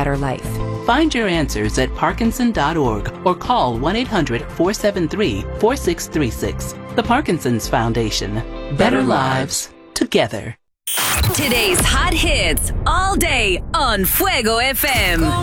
better life. Find your answers at Parkinson.org or call 1-800-473-4636. The Parkinson's Foundation. Better lives together. Today's hot hits all day on Fuego FM.